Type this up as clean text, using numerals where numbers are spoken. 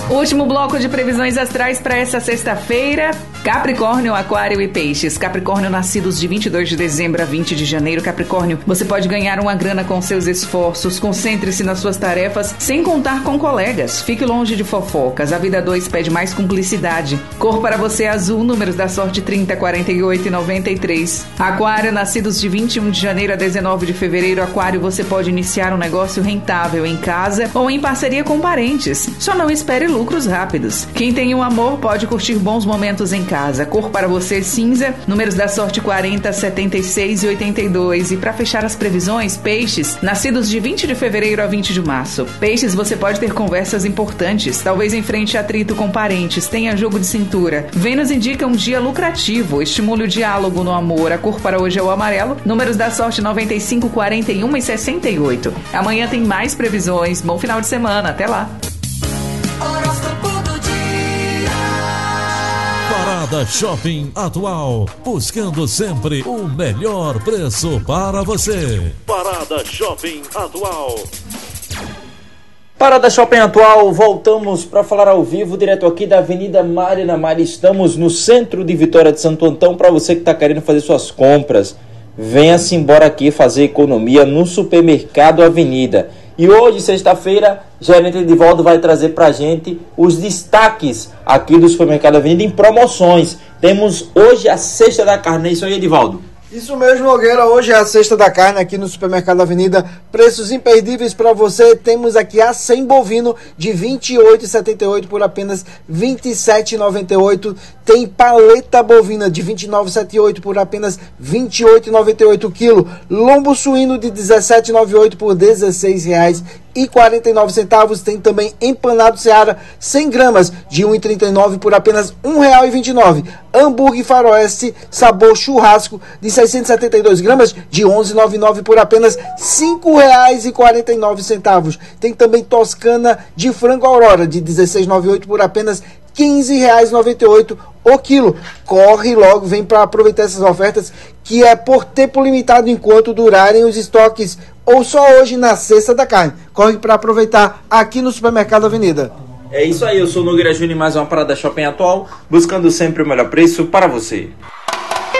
Último bloco de previsões astrais para essa sexta-feira. Capricórnio, Aquário e Peixes. Capricórnio, nascidos de 22 de dezembro a 20 de janeiro. Capricórnio, você pode ganhar uma grana com seus esforços. Concentre-se nas suas tarefas sem contar com colegas. Fique longe de fofocas. A vida 2 pede mais cumplicidade. Cor para você é azul. Números da sorte 30, 48 e 93. Aquário, nascidos de 21 de janeiro a 19 de fevereiro. Aquário, você pode iniciar um negócio rentável em casa ou em parceria com parentes. Só não espere lucros rápidos. Quem tem um amor pode curtir bons momentos em casa. Cor para você cinza, números da sorte 40, 76 e 82. E para fechar as previsões, Peixes, nascidos de 20 de fevereiro a 20 de março. Peixes, você pode ter conversas importantes, talvez enfrente atrito com parentes, tenha jogo de cintura. Vênus indica um dia lucrativo, estimule o diálogo no amor. A cor para hoje é o amarelo, números da sorte 95, 41 e 68. Amanhã tem mais previsões. Bom final de semana, até lá. Parada Shopping Atual, buscando sempre o melhor preço para você. Parada Shopping Atual. Parada Shopping Atual, voltamos para falar ao vivo, direto aqui da Avenida Mariana Mar. Estamos no centro de Vitória de Santo Antão. Para você que está querendo fazer suas compras, venha-se embora aqui fazer economia no Supermercado Avenida. E hoje, sexta-feira, gerente Edivaldo vai trazer pra gente os destaques aqui do Supermercado Avenida em promoções. Temos hoje a Sexta da Carne, é isso aí, Edivaldo? Isso mesmo, Nogueira. Hoje é a Sexta da Carne aqui no Supermercado Avenida. Preços imperdíveis para você. Temos aqui a 100 bovino de R$ 28,78 por apenas R$ 27,98. Tem paleta bovina de R$ 29,78 por apenas R$ 28,98 o quilo. Lombo suíno de R$ 17,98 por R$ 16,49. Tem também empanado Seara 100 gramas de R$ 1,39 por apenas R$ 1,29. Hambúrguer faroeste sabor churrasco de 672 gramas de R$ 11,99 por apenas R$ 5,49. Tem também toscana de frango Aurora de R$ 16,98 por apenas R$ 15,98 o quilo. Corre logo, vem para aproveitar essas ofertas que é por tempo limitado enquanto durarem os estoques, ou só hoje na Sexta da Carne. Corre para aproveitar aqui no Supermercado Avenida. É isso aí, eu sou o Nogueira Júnior, mais uma Parada Shopping Atual, buscando sempre o melhor preço para você.